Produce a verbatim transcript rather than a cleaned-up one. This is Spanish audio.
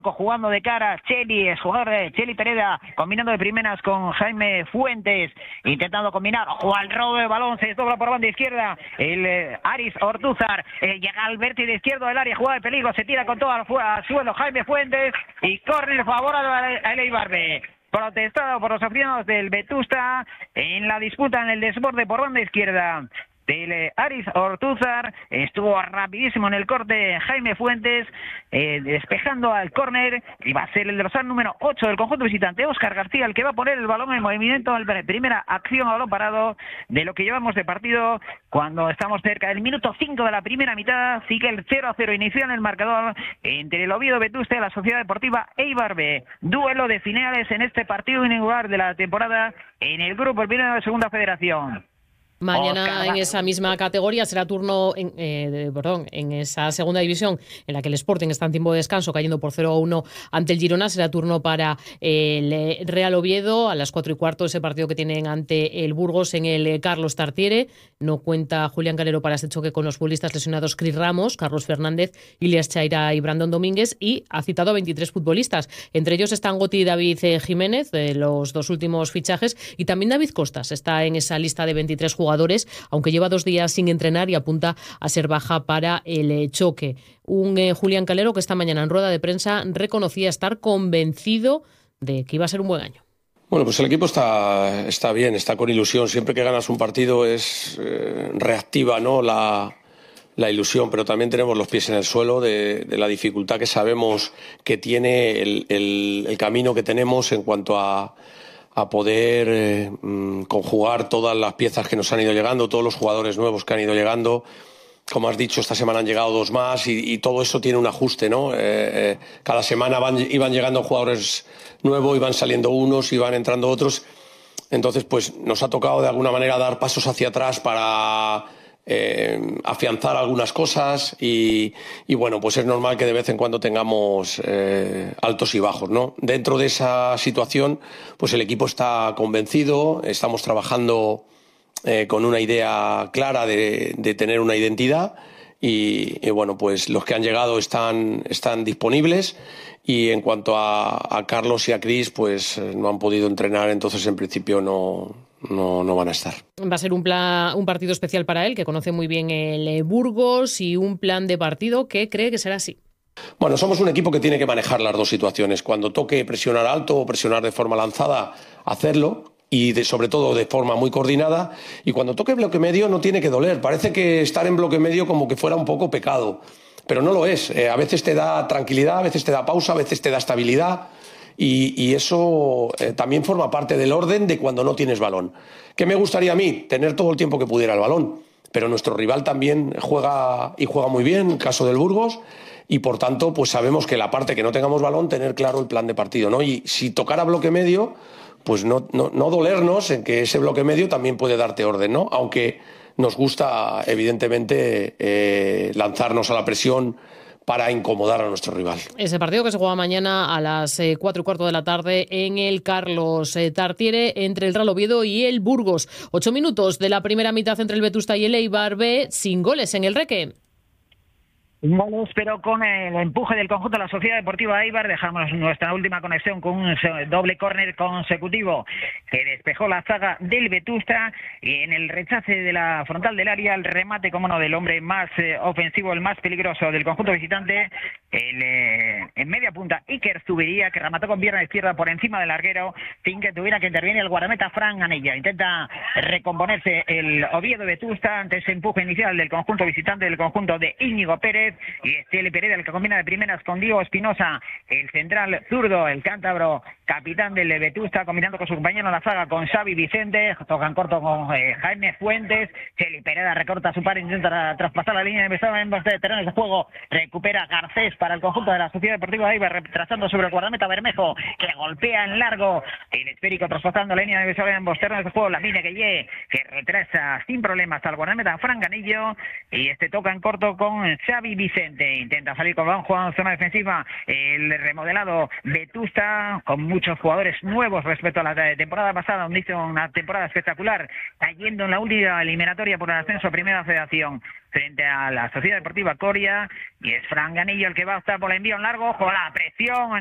Jugando de cara, Cheli, es jugador de Cheli Pereda, combinando de primeras con Jaime Fuentes, intentando combinar, ojo al robo de balón, se desdobla por banda izquierda, el eh, Aris Ortúzar, eh, llega al vértice izquierdo del área, jugada de peligro, se tira con todo al, al suelo Jaime Fuentes, y córner favorable a Eibar B. Protestado por los aficionados del Vetusta en la disputa en el desborde por banda izquierda del Aris Ortúzar. Estuvo rapidísimo en el corte Jaime Fuentes, eh, despejando al córner, y va a ser el dorsal número ocho del conjunto visitante, Óscar García, el que va a poner el balón en movimiento, en primera acción a balón parado de lo que llevamos de partido, cuando estamos cerca del minuto cinco de la primera mitad. Sigue el cero a cero inicial en el marcador entre el Oviedo Vetusta y la Sociedad Deportiva Eibar B. Duelo de finales en este partido inaugural de la temporada en el grupo el primero de Segunda Federación. Mañana en esa misma categoría será turno, en, eh, perdón, en esa segunda división en la que el Sporting está en tiempo de descanso, cayendo por cero a uno ante el Girona, será turno para el Real Oviedo a las cuatro y cuarto, ese partido que tienen ante el Burgos en el Carlos Tartiere. No cuenta Julián Calero para ese choque con los futbolistas lesionados Cris Ramos, Carlos Fernández, Ilias Chaira y Brandon Domínguez, y ha citado a veintitrés futbolistas. Entre ellos están Goti y David Jiménez, de los dos últimos fichajes, y también David Costas está en esa lista de veintitrés jugadores, aunque lleva dos días sin entrenar y apunta a ser baja para el choque. Un eh, Julián Calero que esta mañana en rueda de prensa reconocía estar convencido de que iba a ser un buen año. Bueno, pues el equipo está, está bien, está con ilusión. Siempre que ganas un partido es eh, reactiva, ¿no?, la, la ilusión, pero también tenemos los pies en el suelo de, de la dificultad que sabemos que tiene el, el, el camino que tenemos en cuanto a a poder eh, conjugar todas las piezas que nos han ido llegando, todos los jugadores nuevos que han ido llegando. Como has dicho, esta semana han llegado dos más y, y todo eso tiene un ajuste, ¿no? Eh, eh, cada semana van, iban llegando jugadores nuevos, iban saliendo unos, iban entrando otros. Entonces, pues nos ha tocado de alguna manera dar pasos hacia atrás para eh, afianzar algunas cosas y, y bueno, pues es normal que de vez en cuando tengamos eh, altos y bajos, ¿no? Dentro de esa situación, pues el equipo está convencido, estamos trabajando eh, con una idea clara de, de tener una identidad y, y bueno, pues los que han llegado están, están disponibles. Y en cuanto a, a Carlos y a Cris, pues no han podido entrenar, entonces en principio no, no, no van a estar. Va a ser un, plan, un partido especial para él, que conoce muy bien el Burgos, y un plan de partido que cree que será así. Bueno, somos un equipo que tiene que manejar las dos situaciones. Cuando toque presionar alto o presionar de forma lanzada, hacerlo. Y de, sobre todo de forma muy coordinada. Y cuando toque bloque medio no tiene que doler. Parece que estar en bloque medio como que fuera un poco pecado. Pero no lo es. Eh, a veces te da tranquilidad, a veces te da pausa, a veces te da estabilidad. Y, y eso eh, también forma parte del orden de cuando no tienes balón. ¿Qué me gustaría a mí? Tener todo el tiempo que pudiera el balón. Pero nuestro rival también juega y juega muy bien, el caso del Burgos. Y por tanto, pues sabemos que la parte que no tengamos balón, tener claro el plan de partido, ¿no? Y si tocara bloque medio, pues no, no, no dolernos en que ese bloque medio también puede darte orden, ¿no? Aunque nos gusta, evidentemente, eh, lanzarnos a la presión para incomodar a nuestro rival. Ese partido que se juega mañana a las eh, cuatro y cuarto de la tarde en el Carlos eh, Tartiere, entre el Real Oviedo y el Burgos. Ocho minutos de la primera mitad entre el Vetusta y el Eibar B, sin goles en el Reque. Goles, pero con el empuje del conjunto de la Sociedad Deportiva Eibar dejamos nuestra última conexión con un doble córner consecutivo que despejó la zaga del Vetusta, y en el rechace de la frontal del área, el remate, como no, del hombre más eh, ofensivo, el más peligroso del conjunto visitante, el eh, en media punta Iker Zubiría, que remató con pierna izquierda por encima del larguero sin que tuviera que intervenir el guardameta Fran Anilla. Intenta recomponerse el Oviedo Vetusta ante ese empuje inicial del conjunto visitante, del conjunto de Íñigo Pérez. Y Esteli Pereda, el que combina de primeras con Diego Espinosa, el central zurdo, el cántabro, capitán del Vetusta, combinando con su compañero en la zaga, con Xavi Vicente. Tocan corto con eh, Jaime Fuentes. Esteli Pereda recorta su par, intenta tra traspasar la línea de en de terrenos de juego. Recupera Garcés para el conjunto de la Sociedad Deportiva Eibar, retrasando sobre el guardameta Bermejo, que golpea en largo el esférico, traspasando la línea de en ambos terrenos de juego. La mina que llegue, que retrasa sin problemas al guardameta Fran Ganillo. Y este toca en corto con Xavi Vicente. Intenta salir con balón, jugando en zona defensiva el remodelado Vetusta, con muchos jugadores nuevos respecto a la temporada pasada, donde hizo una temporada espectacular, cayendo en la última eliminatoria por el ascenso a Primera Federación frente a la Sociedad Deportiva Coria, y es Fran Ganillo el que va a optar por el envío en largo. Ojo a la presión